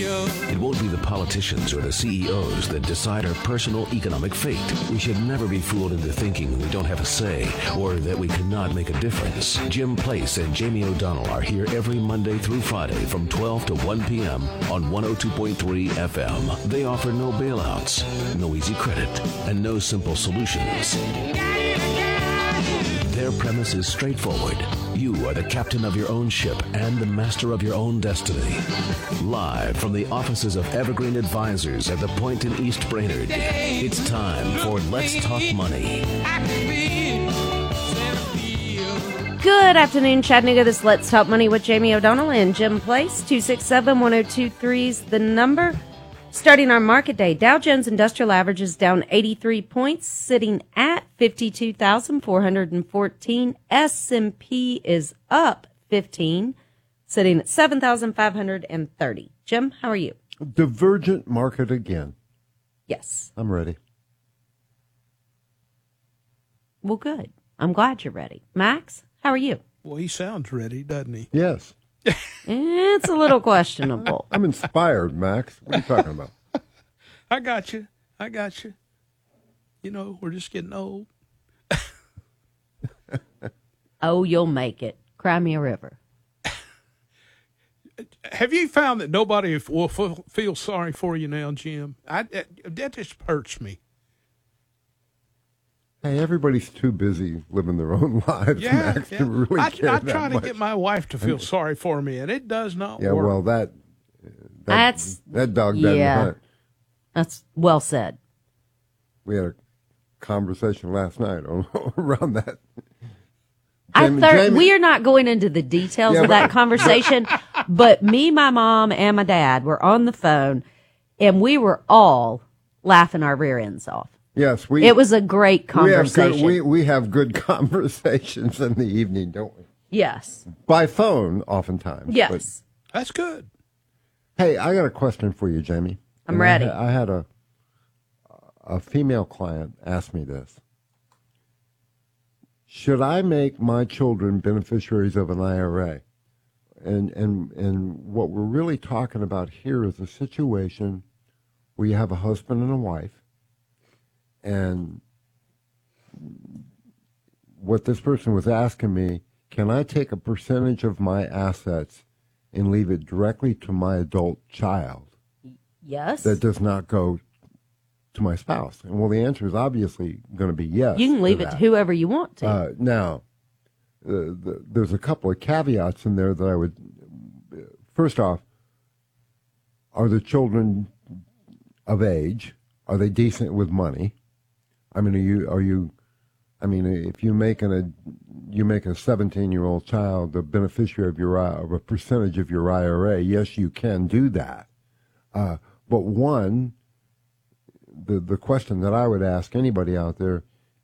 It won't be the politicians or the CEOs that decide our personal economic fate. We should never be fooled into thinking we don't have a say or that we cannot make a difference. Jim Place and Jamie O'Donnell are here every Monday through Friday from 12 to 1 p.m. on 102.3 FM. They offer no bailouts, no easy credit, and no simple solutions. Their premise is straightforward. You are the captain of your own ship and the master of your own destiny. Live from the offices of Evergreen Advisors at the Point in East Brainerd, it's time for Let's Talk Money. Good afternoon, Chattanooga. This is Let's Talk Money with Jamie O'Donnell and Jim Place. 267-1023 is the number. Starting our market day, Dow Jones Industrial Average is down 83 points, sitting at 52,414. S&P is up 15, sitting at 7,530. Jim, how are you? Divergent market again. Yes. I'm ready. Well, good. I'm glad you're ready. Max, how are you? Well, he sounds ready, doesn't he? Yes. It's a little questionable. I'm inspired, Max. What are you talking about? I got you. You know, we're just getting old. Oh, you'll make it. Cry me a river. Have you found that nobody will feel sorry for you now, Jim? That just hurts me. Hey, everybody's too busy living their own lives, Max, to really care I that try to much. get my wife to feel sorry for me, and it does not Yeah, work. well, that dog doesn't hunt. That's well said. We had a conversation last night around that. We are not going into the details of that conversation, but me, my mom, and my dad were on the phone, and we were all laughing our rear ends off. Yes, it was a great conversation. We have good conversations in the evening, don't we? Yes. By phone, oftentimes. Yes. But, that's good. Hey, I got a question for you, Jamie. I'm ready. I had a female client ask me this. Should I make my children beneficiaries of an IRA? And what we're really talking about here is a situation where you have a husband and a wife, and what this person was asking me, can I take a percentage of my assets and leave it directly to my adult child? Yes. That does not go to my spouse. And well, the answer is obviously going to be yes. You can leave it to whoever you want to. Now, there's a couple of caveats in there that I would. First off, are the children of age? Are they decent with money? I mean, are you? I mean, if you make a 17-year-old child the beneficiary of a percentage of your IRA, yes, you can do that. But the question that I would ask anybody out there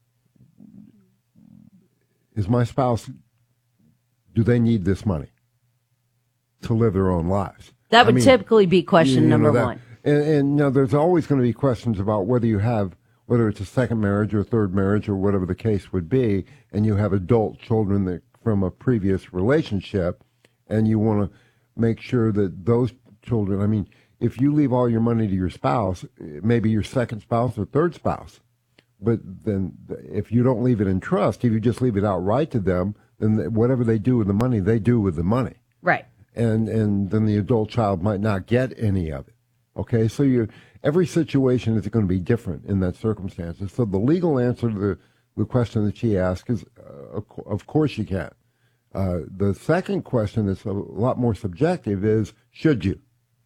is, my spouse, do they need this money to live their own lives? That would typically be question number one. And there's always going to be questions about whether it's a second marriage or a third marriage or whatever the case would be, and you have adult children from a previous relationship, and you want to make sure that those children, I mean, if you leave all your money to your spouse, maybe your second spouse or third spouse, but then if you don't leave it in trust, if you just leave it outright to them, then whatever they do with the money, they do with the money. Right. And then the adult child might not get any of it. Okay, so every situation is going to be different in that circumstances. So the legal answer to the question that she asked is, of course you can. The second question that's a lot more subjective is, should you?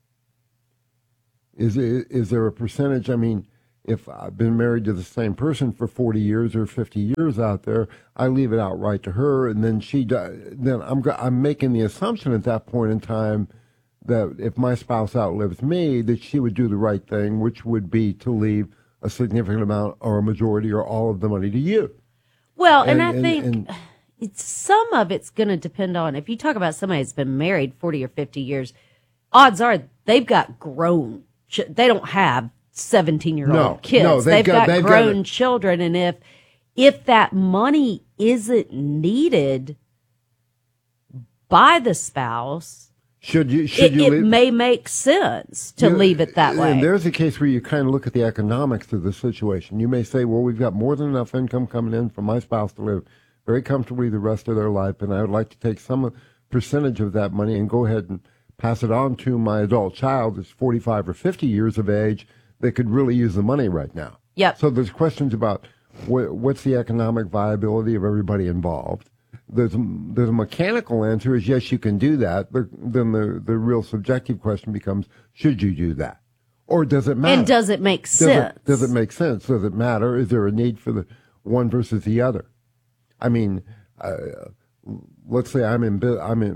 Is there a percentage? I mean, if I've been married to the same person for 40 years or 50 years out there, I leave it outright to her, and then then I'm making the assumption at that point in time that if my spouse outlives me, that she would do the right thing, which would be to leave a significant amount or a majority or all of the money to you. Well, and I think some of it's going to depend on, if you talk about somebody that's been married 40 or 50 years, odds are they've got grown. They don't have 17-year-old kids. No, they've got grown children. And if that money isn't needed by the spouse, Should you it may make sense to leave it that way. And there's a case where you kind of look at the economics of the situation. You may say, well, we've got more than enough income coming in from my spouse to live very comfortably the rest of their life, and I would like to take some percentage of that money and go ahead and pass it on to my adult child that's 45 or 50 years of age that could really use the money right now. Yep. So there's questions about what's the economic viability of everybody involved. There's a mechanical answer is yes, you can do that. Then the real subjective question becomes, should you do that? Or does it matter? And does it make sense? Does it make sense? Does it matter? Is there a need for the one versus the other? I mean, let's say I am in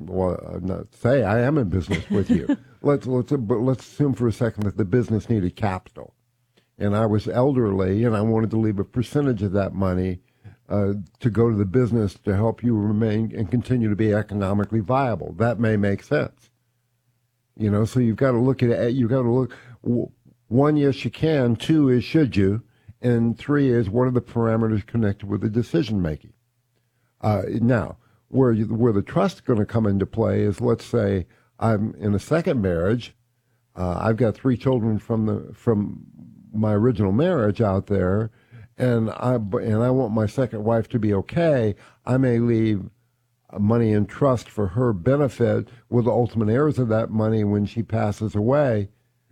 business with you. Let's assume for a second that the business needed capital, and I was elderly, and I wanted to leave a percentage of that money to go to the business to help you remain and continue to be economically viable. That may make sense. So you've got to look at it. You've got to look. One, yes, you can. Two is should you, and three is what are the parameters connected with the decision making. Now, where the trust is going to come into play is, let's say I'm in a second marriage. I've got 3 children from my original marriage out there, and I want my second wife to be okay. I may leave money in trust for her benefit, with the ultimate heirs of that money when she passes away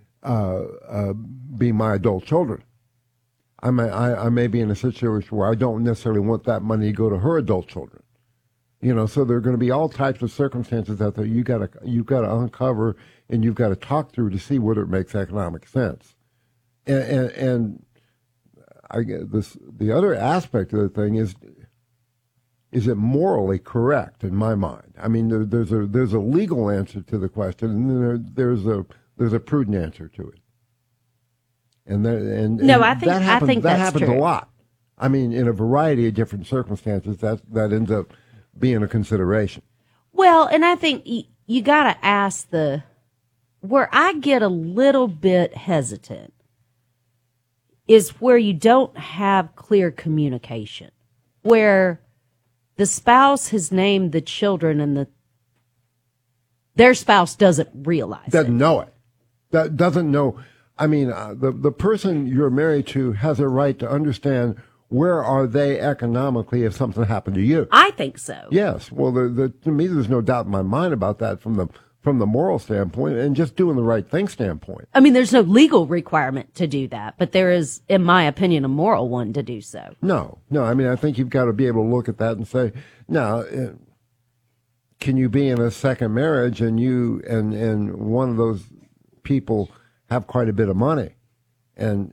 be my adult children. I may be in a situation where I don't necessarily want that money to go to her adult children. So there are going to be all types of circumstances out there you've got to uncover, and you've got to talk through to see whether it makes economic sense. And I guess the other aspect of the thing is it morally correct in my mind? I mean, there's a legal answer to the question, and there's a prudent answer to it. I think that that's happens true. a lot. I mean, in a variety of different circumstances, that ends up being a consideration. Well, and I think you got to ask where I get a little bit hesitant is where you don't have clear communication, where the spouse has named the children and their spouse doesn't realize doesn't know it. That doesn't know. I mean, the person you're married to has a right to understand where are they economically if something happened to you. I think so. Yes. Well, to me, there's no doubt in my mind about that from the moral standpoint and just doing the right thing standpoint. I mean, there's no legal requirement to do that, but there is, in my opinion, a moral one to do so. No. I mean, I think you've got to be able to look at that and say, now, can you be in a second marriage and you and one of those people have quite a bit of money, and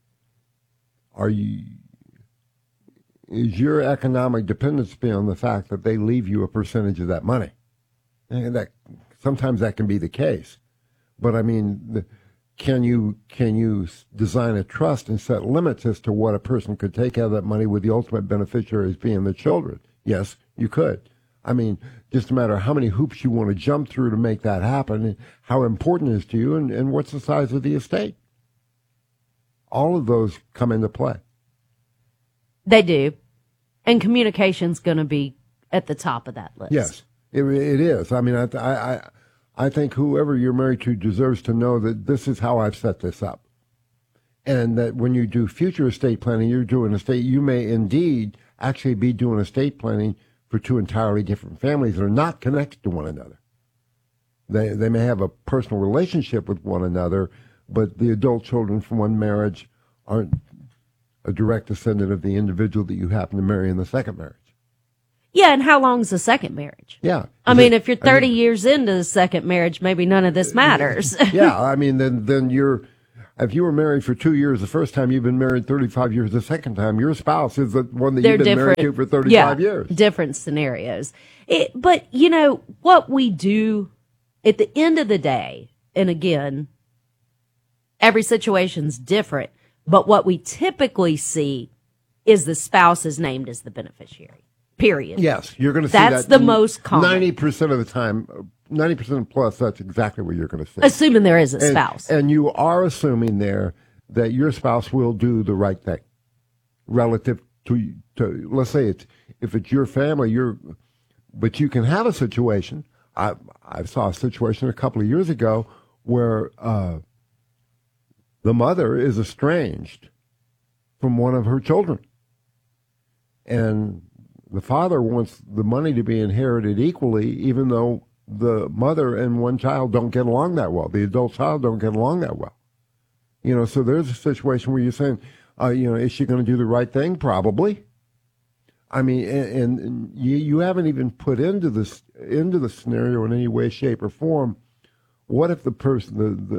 is your economic dependency on the fact that they leave you a percentage of that money? And that sometimes that can be the case, but I mean, can you design a trust and set limits as to what a person could take out of that money with the ultimate beneficiaries being the children? Yes, you could. I mean, just a matter of how many hoops you want to jump through to make that happen, and how important it is to you, and what's the size of the estate. All of those come into play. They do. And communication's going to be at the top of that list. Yes, it is. I mean, I think whoever you're married to deserves to know that this is how I've set this up. And that when you do future estate planning, you may indeed actually be doing estate planning for 2 entirely different families that are not connected to one another. They may have a personal relationship with one another, but the adult children from one marriage aren't a direct descendant of the individual that you happen to marry in the second marriage. Yeah, and how long's the second marriage? Yeah. If you're 30 years into the second marriage, maybe none of this matters. Yeah, I mean, then if you were married for 2 years the first time, you've been married 35 years the second time, your spouse is the one that you've been married to for 35 years. Different scenarios. But, what we do at the end of the day, and again, every situation's different, but what we typically see is the spouse is named as the beneficiary. Period. Yes, you're going to see that's that. The most common. 90% of the time, 90% plus, that's exactly what you're going to see. Assuming there is a spouse. And you are assuming there that your spouse will do the right thing relative to let's say if it's your family, but you can have a situation. I saw a situation a couple of years ago where the mother is estranged from one of her children. And the father wants the money to be inherited equally, even though the mother and one child don't get along that well. The adult child don't get along that well. So there's a situation where you're saying, is she going to do the right thing? Probably. I mean, and you haven't even put into the scenario in any way, shape, or form. What if the person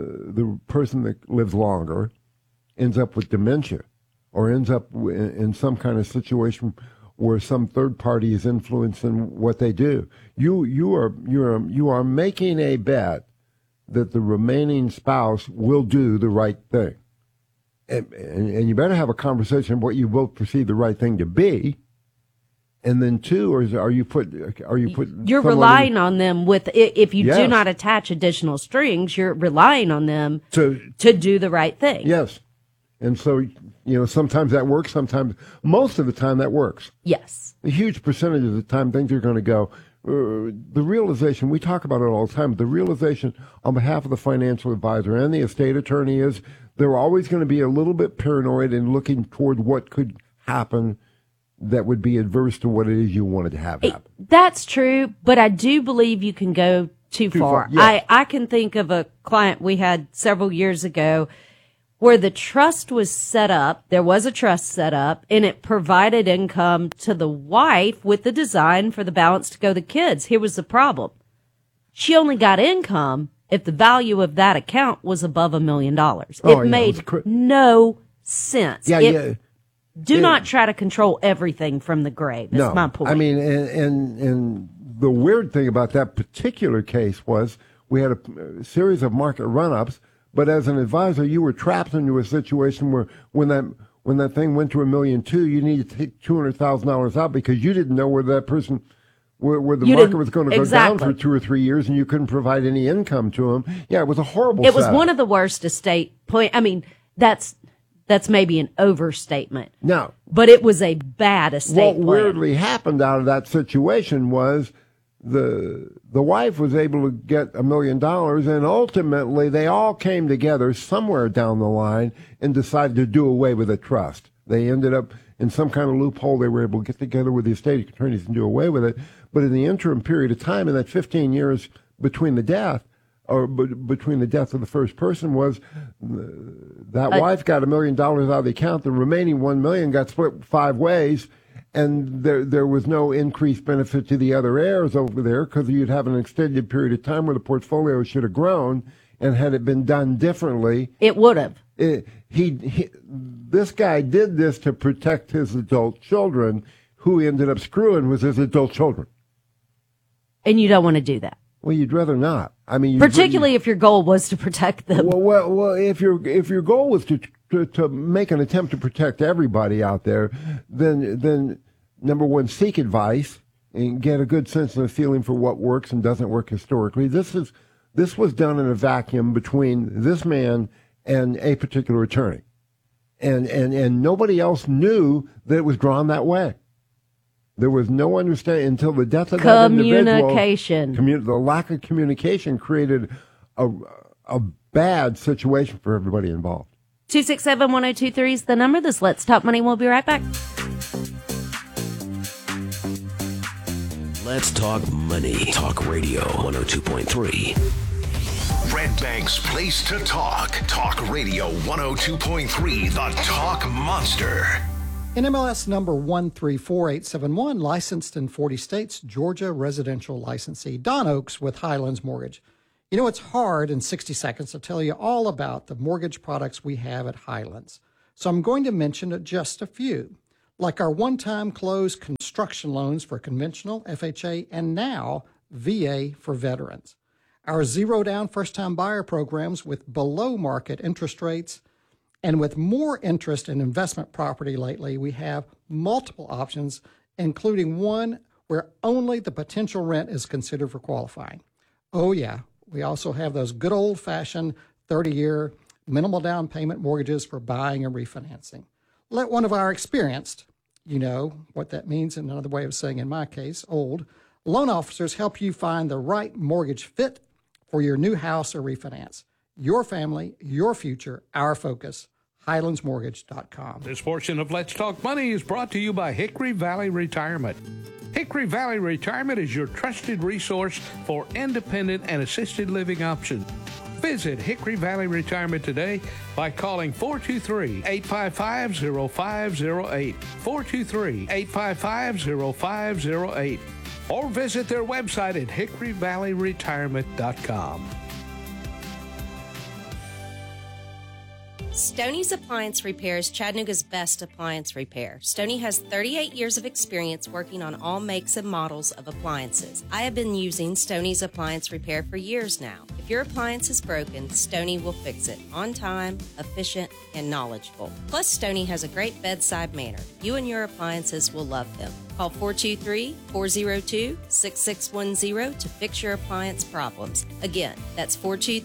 that lives longer ends up with dementia, or ends up in some kind of situation where some third party is influencing what they do? You are making a bet that the remaining spouse will do the right thing, and you better have a conversation of what you both perceive the right thing to be. And then two, or are you put? You're relying on them with, if you do not attach additional strings, you're relying on them to do the right thing. Yes. And so, sometimes that works. Sometimes, most of the time that works. Yes. A huge percentage of the time things are going to go. The realization, we talk about it all the time, the realization on behalf of the financial advisor and the estate attorney is they're always going to be a little bit paranoid and looking toward what could happen that would be adverse to what it is you wanted to have happen. That's true, but I do believe you can go too far. Yes. I can think of a client we had several years ago where the trust was set up. There was a trust set up, and it provided income to the wife with the design for the balance to go to the kids. Here was the problem. She only got income if the value of that account was above $1 million. It made no sense. Do not try to control everything from the grave. That's my point. I mean, and the weird thing about that particular case was we had a series of market run-ups, but as an advisor, you were trapped into a situation where when that thing went to $1.2 million, you needed to take $200,000 out because you didn't know where that person, where the market was going to go down for 2 or 3 years, and you couldn't provide any income to them. Yeah, it was a horrible setup. It was one of the worst estate point. I mean, that's maybe an overstatement. No. But it was a bad estate plan. What weirdly happened out of that situation was the wife was able to get $1 million, and ultimately they all came together somewhere down the line and decided to do away with the trust. They ended up in some kind of loophole. They were able to get together with the estate attorneys and do away with it. But in the interim period of time, in that 15 years between the death, or between the death of the first person, was that wife got $1 million out of the account. The remaining $1 million got split 5 ways, and there was no increased benefit to the other heirs over there because you'd have an extended period of time where the portfolio should have grown, and had it been done differently, it would have. This guy did this to protect his adult children. Who he ended up screwing was his adult children. And you don't want to do that. Well, you'd rather not. I mean, particularly if your goal was to protect them. Well, if your goal was to make an attempt to protect everybody out there, then number one, seek advice and get a good sense and a feeling for what works and doesn't work historically. This was done in a vacuum between this man and a particular attorney, and nobody else knew that it was drawn that way. There was no understanding until the death of that individual. The lack of communication created a bad situation for everybody involved. 267-1023 is the number. This Let's Talk Money. We'll be right back. Let's Talk Money. Talk Radio 102.3. Red Bank's place to talk. Talk Radio 102.3, the Talk Monster. NMLS number 134871, licensed in 40 states, Georgia residential licensee. Don Oaks with Highlands Mortgage. You know, it's hard in 60 seconds to tell you all about the mortgage products we have at Highlands. So I'm going to mention just a few, like our one-time close construction loans for conventional, FHA, and now VA for veterans. Our zero-down first-time buyer programs with below-market interest rates. And with more interest in investment property lately, we have multiple options, including one where only the potential rent is considered for qualifying. Oh, yeah. We also have those good old-fashioned 30-year minimal down payment mortgages for buying and refinancing. Let one of our experienced, you know what that means in another way of saying, in my case, old, Loan officers help you find the right mortgage fit for your new house or refinance. Your family, your future, our focus. HighlandsMortgage.com. This portion of Let's Talk Money is brought to you by Hickory Valley Retirement. Hickory Valley Retirement is your trusted resource for independent and assisted living options. Visit Hickory Valley Retirement today by calling 423-855-0508, 423-855-0508, or visit their website at hickoryvalleyretirement.com. Stoney's Appliance Repair is Chattanooga's best appliance repair. Stoney has 38 years of experience working on all makes and models of appliances. I have been using Stoney's Appliance Repair for years now. If your appliance is broken, Stoney will fix it on time, efficient, and knowledgeable. Plus, Stoney has a great bedside manner. You and your appliances will love them. Call 423-402-6610 to fix your appliance problems. Again, that's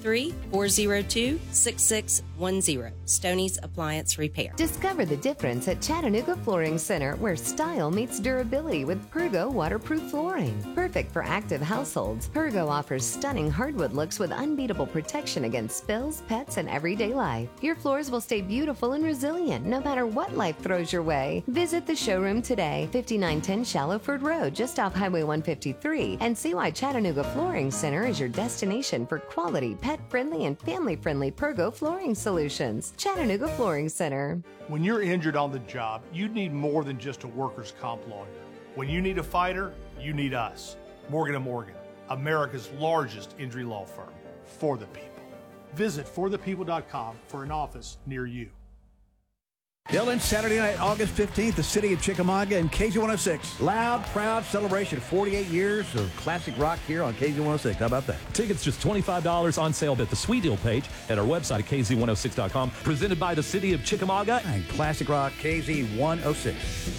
423-402-6610. Stoney's Appliance Repair. Discover the difference at Chattanooga Flooring Center, where style meets durability with Pergo waterproof flooring. Perfect for active households, Pergo offers stunning hardwood looks with unbeatable protection against spills, pets, and everyday life. Your floors will stay beautiful and resilient no matter what life throws your way. Visit the showroom today, 5910 Shallowford Road, just off Highway 153, and see why Chattanooga Flooring Center is your destination for quality, pet-friendly, and family-friendly Pergo flooring solutions. Chattanooga Flooring Center. When you're injured on the job, you need more than just a workers' comp lawyer. When you need a fighter, you need us. Morgan & Morgan, America's largest injury law firm. For the people. Visit forthepeople.com for an office near you. Dylan, Saturday night, August 15th, the city of Chickamauga and KZ106. Loud, proud celebration of 48 years of classic rock here on KZ106. How about that? Tickets just $25 on sale at the Sweet Deal page at our website at kz106.com. Presented by the city of Chickamauga and classic rock KZ106.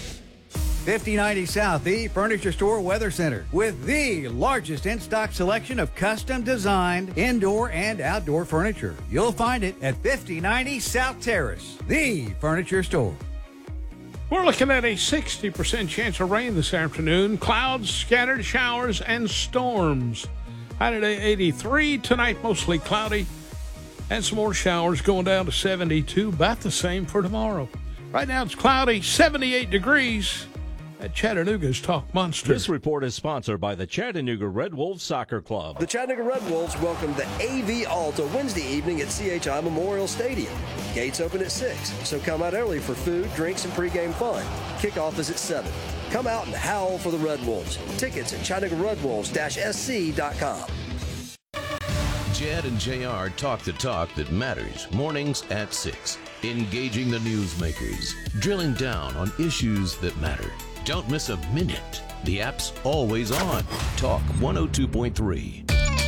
5090 South, the Furniture Store Weather Center, with the largest in-stock selection of custom-designed indoor and outdoor furniture. You'll find it at 5090 South Terrace, the Furniture Store. We're looking at a 60% chance of rain this afternoon. Clouds, scattered showers, and storms. High today, 83. Tonight, mostly cloudy. And some more showers going down to 72. About the same for tomorrow. Right now, it's cloudy, 78 degrees. At Chattanooga's Talk Monster. This report is sponsored by the Chattanooga Red Wolves Soccer Club. The Chattanooga Red Wolves welcome the AV Alta Wednesday evening at CHI Memorial Stadium. Gates open at 6, so come out early for food, drinks, and pregame fun. Kickoff is at 7. Come out and howl for the Red Wolves. Tickets at ChattanoogaRedWolves-SC.com. Jed and JR talk the talk that matters, mornings at 6. Engaging the newsmakers, drilling down on issues that matter. Don't miss a minute. The app's always on. Talk 102.3.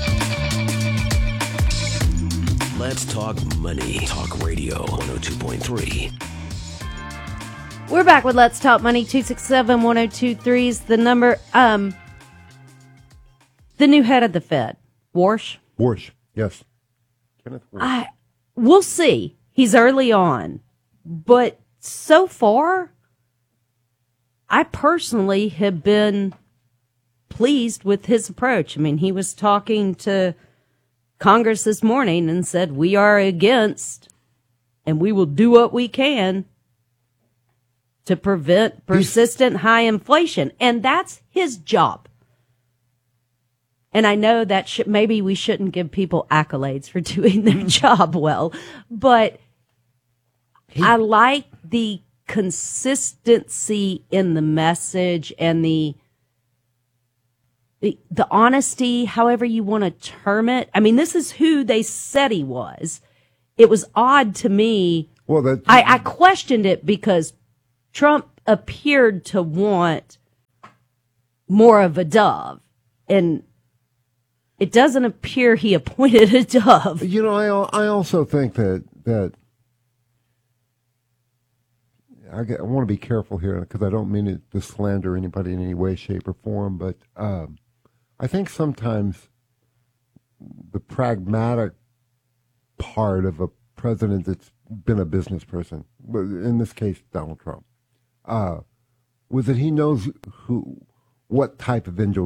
Let's talk money. Talk Radio 102.3. We're back with Let's Talk Money. 267-1023 is the number. The new head of the Fed, Warsh. Warsh, yes. Kenneth Warsh. We'll see. He's early on, but so far, I personally have been pleased with his approach. I mean, he was talking to Congress this morning and said, we are against, and we will do what we can to prevent persistent high inflation. And that's his job. And I know that maybe we shouldn't give people accolades for doing their job well, but I like the consistency in the message and the honesty, however you want to term it. I mean, this is who they said he was. It was odd to me. Well, I questioned it because Trump appeared to want more of a dove, and it doesn't appear he appointed a dove. You know, I also think that I want to be careful here because I don't mean to slander anybody in any way, shape, or form, but I think sometimes the pragmatic part of a president that's been a business person, in this case Donald Trump, was that he knows what type of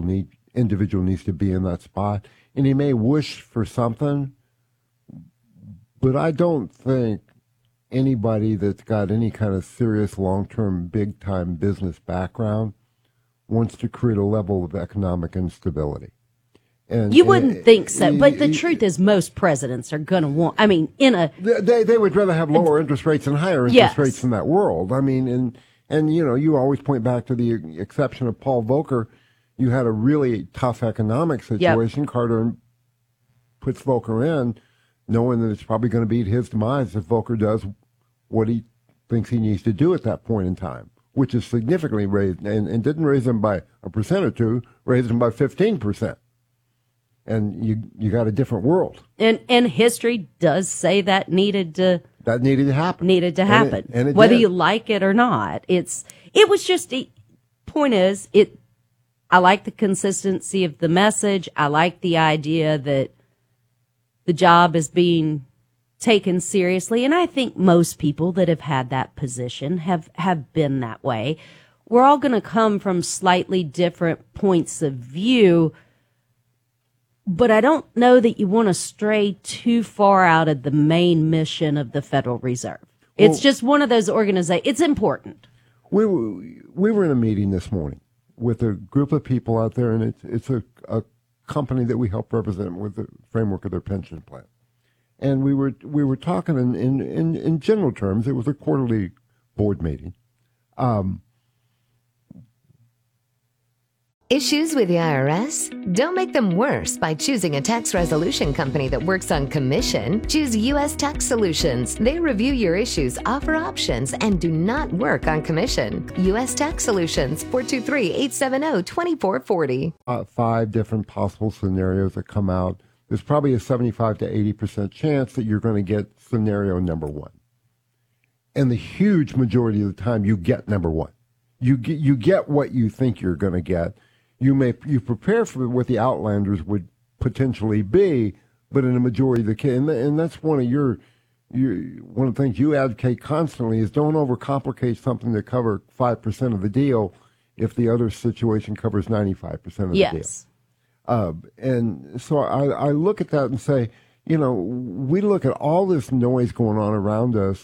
individual needs to be in that spot. And he may wish for something, but I don't think anybody that's got any kind of serious long-term, big-time business background wants to create a level of economic instability. And you wouldn't think so, but the truth is most presidents are going to want, I mean, They would rather have lower interest rates and higher interest rates in that world. I mean, and you know, you always point back to the exception of Paul Volcker. You had a really tough economic situation. Yep. Carter puts Volcker in, knowing that it's probably going to be his demise if Volcker does what he thinks he needs to do at that point in time, which is significantly raised, and didn't raise them by 1% or 2%, raised them by 15%. And you got a different world. And history does say that needed to happen. And it whether did. you like it or not. It was just, point is, I like the consistency of the message. I like the idea that the job is being taken seriously. And I think most people that have had that position have been that way. We're all going to come from slightly different points of view, but I don't know that you want to stray too far out of the main mission of the Federal Reserve. It's just one of those organizations. It's important. We were in a meeting this morning with a group of people out there, and it's a company that we help represent with the framework of their pension plan. And we were talking in general terms. It was a quarterly board meeting. Issues with the IRS? Don't make them worse by choosing a tax resolution company that works on commission. Choose U.S. Tax Solutions. They review your issues, offer options, and do not work on commission. U.S. Tax Solutions, 423-870-2440. 5 different possible scenarios that come out. There's probably a 75 to 80% chance that you're going to get scenario number 1. And the huge majority of the time, you get number 1. You get what you think you're going to get. You prepare for what the outlanders would potentially be, but in a majority of the case, and that's one of one of the things you advocate constantly is don't overcomplicate something to cover 5% of the deal if the other situation covers 95% of the deal. And so I look at that and say, you know, we look at all this noise going on around us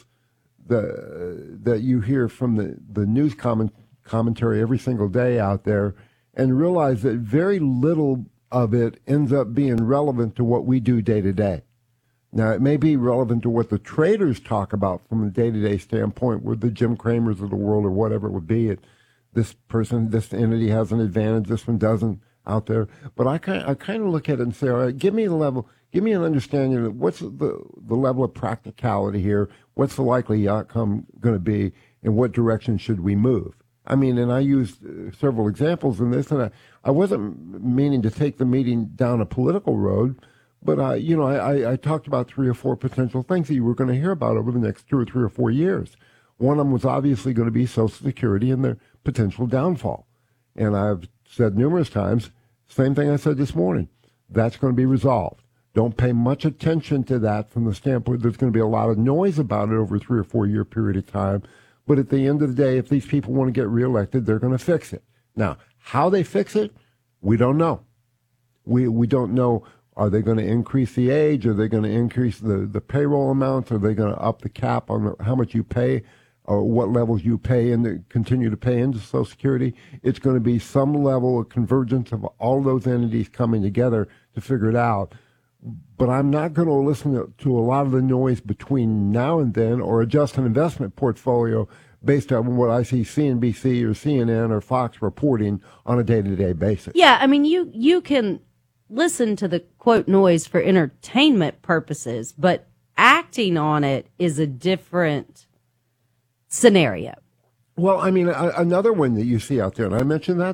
that you hear from the news commentary every single day out there, and realize that very little of it ends up being relevant to what we do day to day. Now, it may be relevant to what the traders talk about from a day-to-day standpoint, with the Jim Cramers of the world or whatever it would be. This entity has an advantage, this one doesn't out there. But I kind of look at it and say, all right, give me an understanding of what's the level of practicality here, what's the likely outcome going to be, and what direction should we move. I mean, and I used several examples in this, and I wasn't meaning to take the meeting down a political road, but I talked about 3 or 4 potential things that you were going to hear about over the next 2 or 3 or 4 years. One of them was obviously going to be Social Security and their potential downfall. And I've said numerous times, same thing I said this morning, that's going to be resolved. Don't pay much attention to that from the standpoint there's going to be a lot of noise about it over a 3 or 4 year period of time. But at the end of the day, if these people want to get reelected, they're going to fix it. Now, how they fix it, we don't know. We don't know. Are they going to increase the age? Are they going to increase the payroll amounts? Are they going to up the cap on how much you pay or what levels you pay and continue to pay into Social Security? It's going to be some level of convergence of all those entities coming together to figure it out. But I'm not going to listen to a lot of the noise between now and then or adjust an investment portfolio based on what I see CNBC or CNN or Fox reporting on a day-to-day basis. Yeah, I mean, you can listen to the, quote, noise for entertainment purposes, but acting on it is a different scenario. Well, I mean, another one that you see out there, and I mentioned that